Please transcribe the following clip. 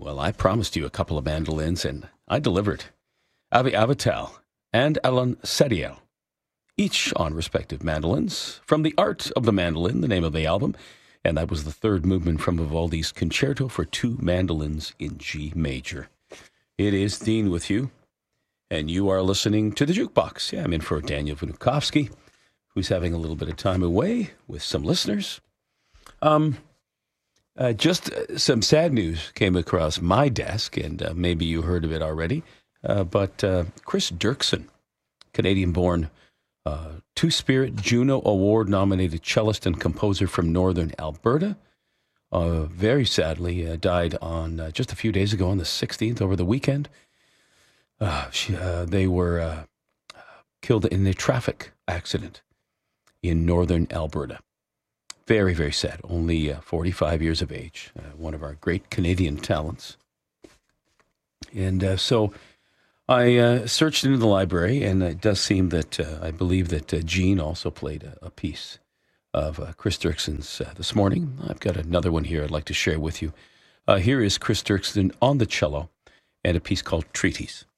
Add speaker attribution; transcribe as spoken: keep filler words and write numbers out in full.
Speaker 1: Well, I promised you a couple of mandolins, and I delivered. Avi Avital and Alan Sediel, each on respective mandolins. From the Art of the Mandolin, the name of the album, and that was the third movement from Vivaldi's Concerto for Two Mandolins in G Major. It is Dean with you, and you are listening to The Jukebox. Yeah, I'm in for Daniel Vnukovsky, who's having a little bit of time away with some listeners. Um, uh, just uh, some sad news came across my desk, and uh, maybe you heard of it already, uh, but uh, Chris Dirksen, Canadian-born, uh, Two-Spirit Juno Award-nominated cellist and composer from Northern Alberta, uh, very sadly uh, died on uh, just a few days ago on the sixteenth, over the weekend. Uh, she, uh, they were uh, killed in a traffic accident in Northern Alberta. Very, very sad. Only uh, forty-five years of age. Uh, one of our great Canadian talents. And uh, so I uh, searched into the library, and it does seem that uh, I believe that uh, Gene also played a, a piece of uh, Chris Dirksen's uh, this morning. I've got another one here I'd like to share with you. Uh, here is Chris Dirksen on the cello and a piece called Treaties.